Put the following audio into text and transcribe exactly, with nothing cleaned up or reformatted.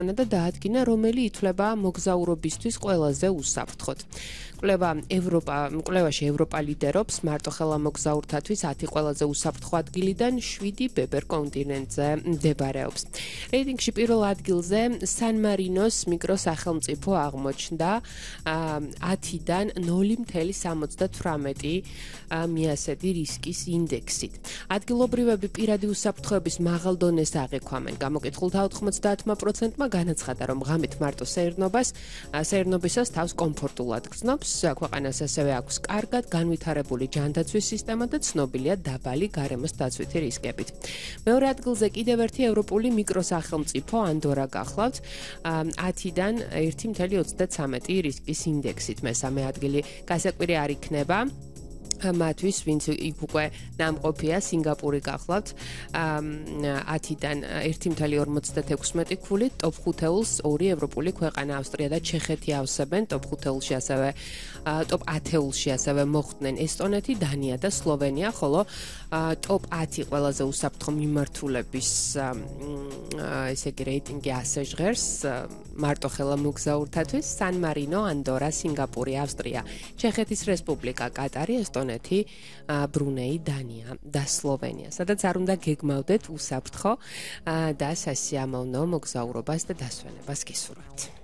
და დაადგინა, რომელი ითვლება მოგზაურობისთვის ყველაზე უსაფრთხოდ. კვლევა ევროპა, კვლევაში ევროპა ლიდერობს მარტოხელა მოგზაურთათვის ათი ყველაზე უსაფრთხო ადგილიდან შვიდი ბებერ კონტინენტზე მდებარეობს. რეიტინგში პირველ ადგილზე სან-მარინოს მიკროსახელმწიფო აღმოჩნდა ათიდან ნული virgulă სამოცდათვრამეტი მიასედი რისკის ინდექსით. ადგილობრივები პირადი უსაფრთხოების მაღალ დონეს აღიქვამენ. გამოკითხულთა ოთხმოცდაათმა პროცენტმა განაცხადა, რომ ღამით მარტო სეირნობას, სეირნობისას თავს კომფორტულად გრძნობს. ქვეყანას ასევე აქვს კარგად განვითარებული ჯანდაცვის სისტემა და ცნობილია დაბალი გარემოს დაცვითი რისკებით. მეორე ადგილზე კიდევ ერთი ევროპული მიკროსახელმწიფო ანდორა გახლავთ ათიდან ერთი virgulă ოცდათვრამეტი რისკის ინდექსით. მესამე ადგილი გასაკვირი არ იქნება მათთვის, ვინც იქ უკვე ნამყოფია, სინგაპური გახლავთ ათიდან ერთი virgulă ორმოცდაექვსმეტი ქულით, ტოპ ხუთეულს ორი ევროპული ქვეყანა ავსტრია და ჩეხეთი ავსებენ, ტოპ ხუთეულში ასევე ტოპ ათეულში ასევე მოხვდნენ ესტონეთი, დანია და სლოვენია, ხოლო ტოპ ათი ყველაზე უსაფრთხო მიმართულების ესე იგი რეიტინგი ასე ჟღერს მარტოხელა მოგზაურთათვის სან-მარინო, ანდორა, სინგაპური, ავსტრია, ჩეხეთის რესპუბლიკა, კატარი, ესტონეთი, ბრუნეი, დანია და სლოვენია. სადაც არ უნდა გეგმავდეთ უსაფრთხო და სასიამოვნო მოგზაურობას და დასვენებას გისურვებთ.